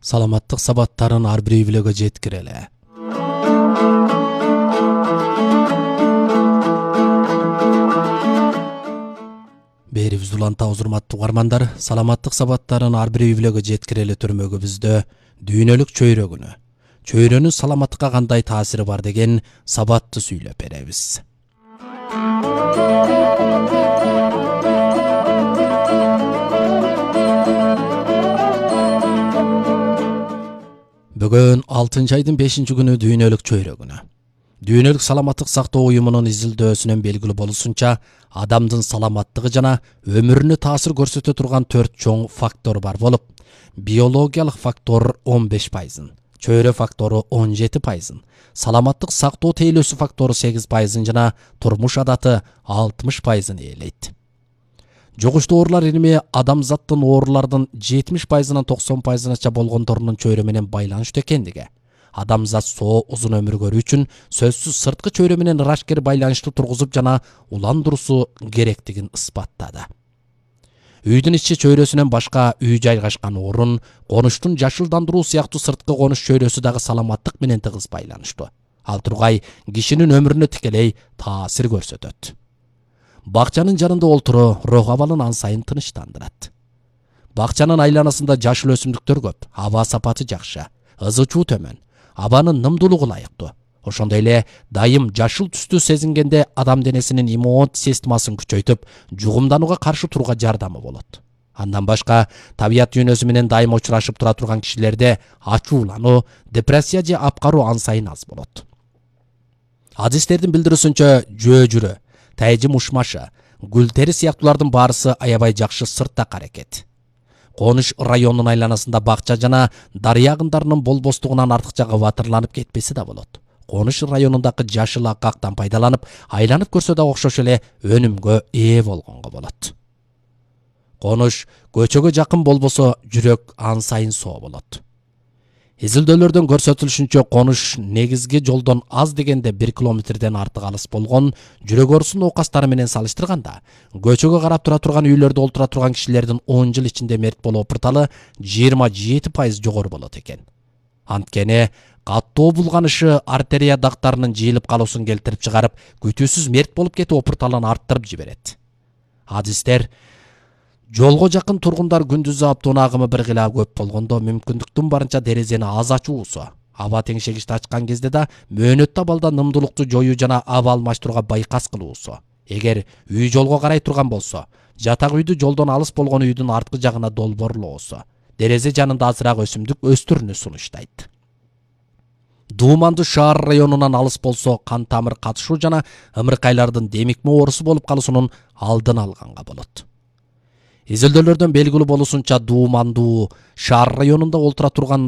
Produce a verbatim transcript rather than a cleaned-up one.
саламаттык сабаттарын ар бир үй-бүлөгө жеткирели. Берибиз улантабыз, урматтуу угармандар. Саламаттык сабаттарын ар бир үй-бүлөгө жеткирели төрмөгүбүздө дүйнөлүк чөйрө күнү. Чөйрөнүн саламаттыкка кандай таасири бар деген сабатты сүйлөп беребиз. Бүгүн алтынчы айдын бешинчи күнү дүйнөлүк чөйрө күнү. Дүйнөлүк саламаттык сактоо уюмунун изилдөөсүнөн белгилүү болушунча, адамдын саламаттыгы жана өмүрүнө таасир көрсөтө турган төрт чоң фактор бар болуп, биологиялык фактор он беш пайызын, чөйрө фактору он жети пайызын, саламаттык сактоо тейлөөсү фактору сегиз пайызын жана турмуш адаты алтымыш пайызын ээлейт. Жугуштуу оорулар илими адамзаттын оорулардын жетимиш пайызынан токсон пайызынача болгондорунун чөйрө менен байланыштуу экендиги, адамзат соо узун өмүр көрүү үчүн сөзсүз сырткы чөйрө менен ырашкер байланыштуу тургузуп жана уландыруусу керектигин ысбаттады. Үйдүн ички чөйрөсүнөн башка үй жайгашкан орун, конуштун жашылдандыруу сыяктуу сырткы конуш чөйрөсү дагы саламаттык менен тыгыз байланыштуу. Ал тургай кишинин өмүрүнө тикелей таасир көрсөтөт. Бакчанын жанында олтуруу рух абалын ансайын тынычтандырат. Бакчанын айланасында жашыл өсүмдүктөр көп, аба сапаты жакшы, ызы чуу төмөн, абанын нымдуулугу ылайыктуу. Ошондой эле дайым жашыл түстү сезингенде адам денесинин иммун системасын күчөйтүп, жугумданууга каршы турууга жардамы болот. Андан башка, табият дүйнөсү менен дайым учурашып тура турган кишилерде ачуулануу, депрессия же апкаруу ансайын аз болот. Адистердин билдирүүсүнчө, жөө жүрө, тайжы мушмашы, гүл тери сыяктуулардын баарысы аябай жакшы сырттак аракет. Конуш районунун айланасында бакча жана дарыя агындарынын болбостугунан артыкча кабатырланып кетпеси да болот. Конуш районундагы жашыл акактан пайдаланып, айланып көрсө да окшош эле өнүмгө ээ болгонго болот. Конуш көчөгө жакын болбосо, жүрөк ансайын соо болот. Изилдөөлөрдөн көрсөтүлүшүнчө, конуш негизги жолдон аз дегенде бир километрден артык алыс болгон жүрөк оорусунун оокастары менен салыштырганда, көчөгө карап тура турган үйлөрдө олтура турган кишилердин он жыл ичинде мерт болуу опурталы жыйырма жети пайыз жогору болот экен. Анткени каттоо булганышы артерия дактарынын жыйылып калуусун келтирип чыгарып, күтүүсүз мерт болуп кетүү опурталын арттырып жиберет. Адистер жолго жакын тургундар күндүзү аптоон агымы бир кыйла көп болгондо мүмкүндүктүн барынча дерезени аз ачуусу, аба теңшегичти ачкан кезде да мөөнөттүү абалда нымдуулукту жоюу жана аба алмаштырууга байкас кылуусу. Эгер үй жолго карай турган болсо, жатак үйдү жолдон алыс болгон үйдүн арткы жагына долбоорлоосу, дерезе жанында азыраак өсүмдүк өстүрүүнү сунуштайт. Дуумандуу шаар районунан алыс болсо, кан тамыр катышуу жана ымыркайлардын демикме оорусу болуп калуусунун алдын алганга болот. Изилдөөлөрдөн белгилүү болушунча, дуумандуу шаар районунда олтура турган